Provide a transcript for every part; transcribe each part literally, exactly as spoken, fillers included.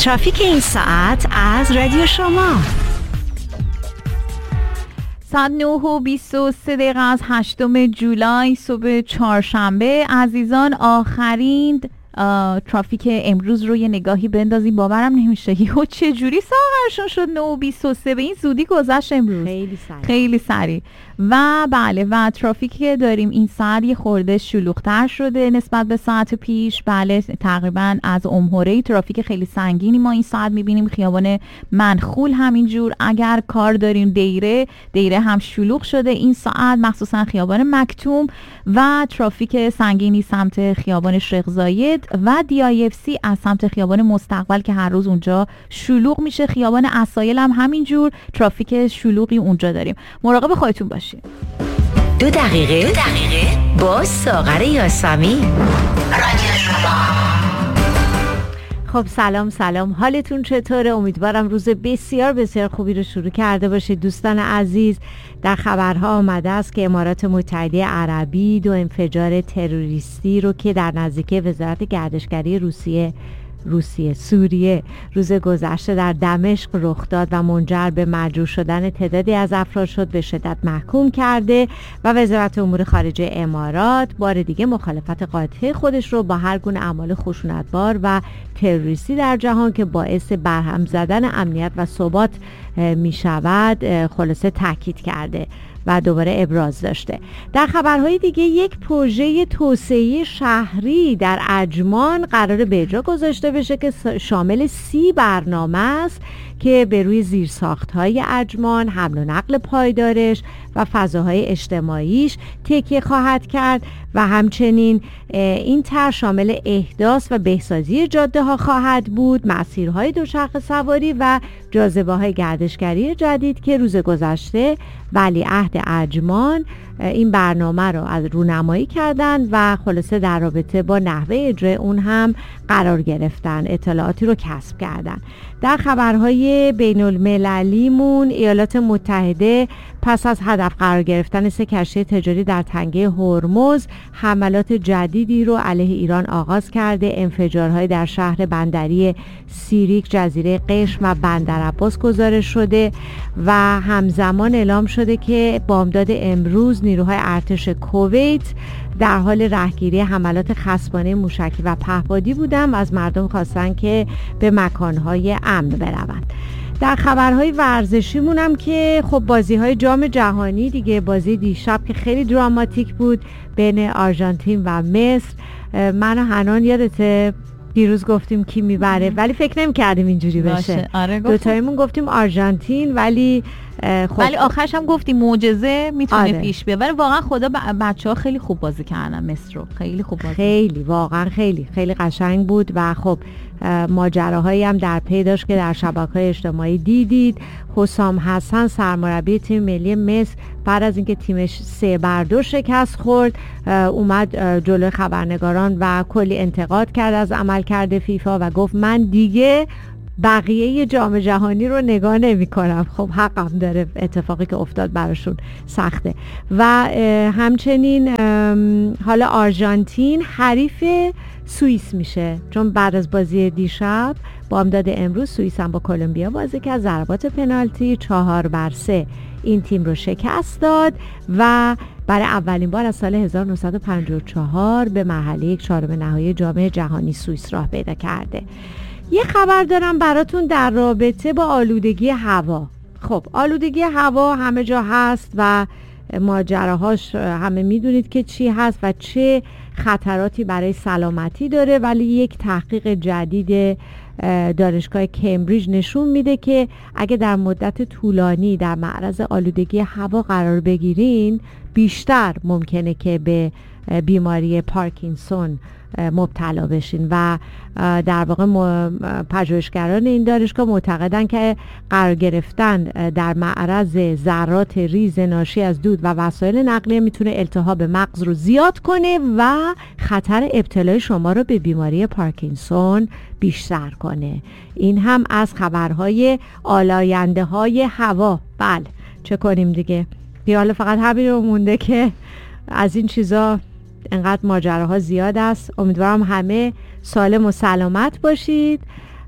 ترافیک این ساعت از رادیو شما. ساعت نه و بیست و سه دقیقه از هشتم جولای صبح چهارشنبه. عزیزان آخرین ترافیک امروز رو یه نگاهی بندازیم. باورم نمیشه یهو چه جوری ساعتشون شد نه و بیست و سه، به این زودی گذشت امروز. خیلی سریع خیلی سریع. و بله و ترافیکی که داریم این ساعت یه خورده شلوغ‌تر شده نسبت به ساعت پیش. بله تقریبا از امهره ترافیک خیلی سنگینی ما این ساعت میبینیم. خیابان منخول همینجور، اگر کار داریم دیره دیره هم شلوغ شده این ساعت، مخصوصا خیابان مکتوم و ترافیک سنگینی سمت خیابان شیخ زاید و دی آی اف سی از سمت خیابان مستقبل که هر روز اونجا شلوغ میشه. خیابان اسایل هم همینجور ترافیک شلوغی اونجا داریم. مراقب خودتون باشید. دو دقیقه دو دقیقه با ساغر یاسمین، رادیو شما. خب سلام سلام، حالتون چطوره؟ امیدوارم روز بسیار بسیار خوبی رو شروع کرده باشید. دوستان عزیز، در خبرها آمده است که امارات متحده عربی دو انفجار تروریستی رو که در نزدیکی وزارت گردشگری روسیه روسیه سوریه روز گذشته در دمشق رخ داد و منجر به مجروح شدن تعدادی از افراد شد به شدت محکوم کرده و وزارت امور خارجه امارات بار دیگه مخالفت قاطع خودش رو با هر گونه اعمال خشونتبار و تروریستی در جهان که باعث برهم زدن امنیت و ثبات می شود خلاصه تاکید کرده و دوباره ابراز داشته. در خبرهای دیگه یک پروژه توسعه شهری در عجمان قرار به اجرا گذاشته بشه که شامل سی برنامه است که به روی زیرساخت‌های عجمان، حمل و نقل پایدارش و فضاهای اجتماعیش تکیه خواهد کرد و همچنین این طرح شامل احداث و بهسازی جاده ها خواهد بود، مسیرهای دوچرخه سواری و جاذبه‌های گردشگری جدید که روز گذشته ولیعهد عجمان این برنامه رو از رونمایی کردن و خلاصه در رابطه با نحوه اجرای اون هم قرار گرفتن، اطلاعاتی رو کسب کردن. در خبرهای بین المللیمون ایالات متحده پس از هدف قرار گرفتن سه کشتی تجاری در تنگه هرمز حملات جدیدی رو علیه ایران آغاز کرده. انفجارهای در شهر بندری سیریک، جزیره قشم و بندر عباس گزارش شده و همزمان اعلام شده که بامداد امروز نیروهای ارتش کویت در حال رهگیری حملات خصمانه موشکی و پهپادی بودند و از مردم خواستن که به مکانهای امن بروند. در خبرهای ورزشی مونم که خب بازی‌های جام جهانی دیگه، بازی دیشب که خیلی دراماتیک بود بین آرژانتین و مصر. من و حنان یادته دیروز گفتیم کی میبره ولی فکر نمی‌کردیم اینجوری بشه. آره دوتایمون گفتیم آرژانتین ولی خب ولی آخرش هم گفتیم معجزه میتونه آره. پیش بیاد. ولی واقعا خدا بچه‌ها خیلی خوب بازی کردن، مصر رو خیلی خوب بازی خیلی واقعا خیلی خیلی قشنگ بود و خب ماجراهایی هم در پی داشت که در شبکه‌های اجتماعی دیدید. حسام حسن سرمربی تیم ملی مصر بعد از اینکه تیمش سه بر دو شکست خورد اومد جلوی خبرنگاران و کلی انتقاد کرد از عملکرد فیفا و گفت من دیگه بقیه جام جهانی رو نگاه نمی کنم. خب حقم داره، اتفاقی که افتاد براشون سخته. و همچنین حالا آرژانتین حریف سوئیس میشه چون بعد از بازی دیشب بامداد امروز سوئیس هم با کلمبیا بازی که از ضربات پنالتی چهار بر سه این تیم رو شکست داد و برای اولین بار از سال هزار و نهصد و پنجاه و چهار به مرحله یک چهارم نهایی جام جهانی سوئیس راه پیدا کرده. یه خبر دارم براتون در رابطه با آلودگی هوا. خب آلودگی هوا همه جا هست و ماجراهاش همه میدونید که چی هست و چه خطراتی برای سلامتی داره، ولی یک تحقیق جدید دانشگاه کمبریج نشون میده که اگه در مدت طولانی در معرض آلودگی هوا قرار بگیرین بیشتر ممکنه که به بیماری پارکینسون مبتلا بشین و در واقع پژوهشگران این دانشگاه معتقدن که قرار گرفتن در معرض ذرات ریز ناشی از دود و وسایل نقلیه میتونه التهاب مغز رو زیاد کنه و خطر ابتلای شما رو به بیماری پارکینسون بیشتر کنه. این هم از خبرهای آلاینده های هوا. بله چه کنیم دیگه، دیگه فقط همین رو مونده که از این چیزا انقدر ماجراها زیاد است. امیدوارم همه سالم و سلامت باشید.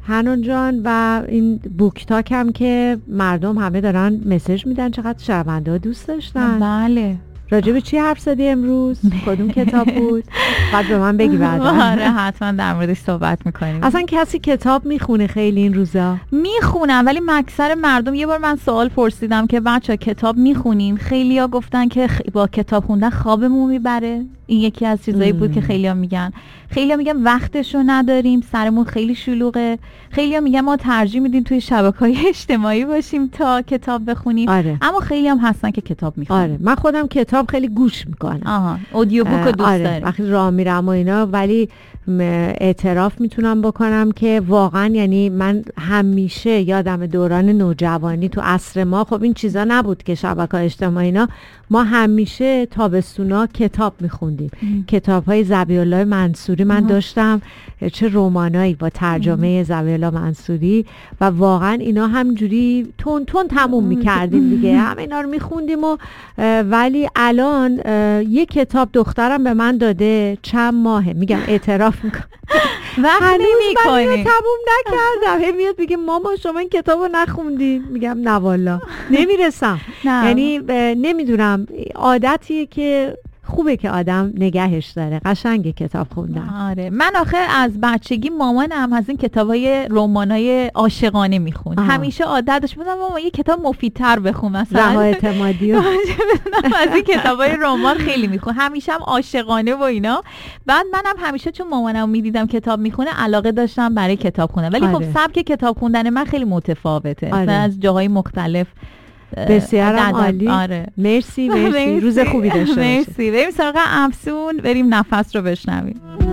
هنون جان. و این بوک تاک هم که مردم همه دارن مسیج میدن چقدر شنونده ها دوست داشتن. بله. راجع به چی حرف زدی امروز؟ کدوم کتاب بود؟ بعد به من بگی بعدا. آره حتما در موردش صحبت میکنیم. اصلا کسی کتاب میخونه خیلی این روزا؟ میخونن، ولی اکثر مردم، یه بار من سوال پرسیدم که بچه کتاب میخونین، خیلیا گفتن که با کتاب خوندن خوابمون میبره. این یکی از چیزایی بود که خیلیا میگن. خیلیا میگن وقتشو نداریم، سرمون خیلی شلوغه. خیلیا میگن ما ترجیح میدیم توی شبکه‌های اجتماعی باشیم تا کتاب بخونیم. آره. اما خیلی هم هستن که کتاب میخونن. آره من خودم کتاب خیلی گوش میکنم. آها اودیو بوک رو دوست آره. دارم وقتی راه میرم و اینا. ولی اعتراف میتونم بکنم که واقعا یعنی من همیشه یادم دوران نوجوانی تو عصر ما خب این چیزا نبود که شبکه‌های اجتماعی اینا، ما همیشه تابستونا کتاب میخوندیم. کتاب‌های ذبیح‌الله منصوری من داشتم، چه رمانایی با ترجمه ذبیح‌الله منصوری، و واقعا اینا همجوری تون تون تموم میکردیم دیگه، هم اینا رو میخوندیم. و ولی الان یه کتاب دخترم به من داده چند ماهه، میگم اعتراف میکنم وقت نمی‌کنی، من تموم نکردم. هی میاد میگه ماما شما این کتابو نخوندین، میگم نه والا نمیرسم. یعنی نمیدونم، عادتیه که خوبه که آدم نگهش داره. قشنگه کتاب خوندن. آره من آخه از بچگی مامانم از این کتابای رمانای عاشقانه میخوند. همیشه عادتش بودم ماما یه کتاب مفیدتر بخون، مثلا رها اعتمادی. از این کتابای رمان خیلی میخوند، همیشه هم عاشقانه و اینا. بعد منم همیشه چون مامانم میدیدم کتاب میخونه علاقه داشتم برای کتاب خوندن. ولی آره. خب سبک کتاب خوندن من خیلی متفاوته. آره. از جاهای مختلف. بسیارم عالی. آره. مرسی مرسی. روز خوبی داشته باشید. مرسی. بریم سراغ افسون، بریم نفس رو بشنویم.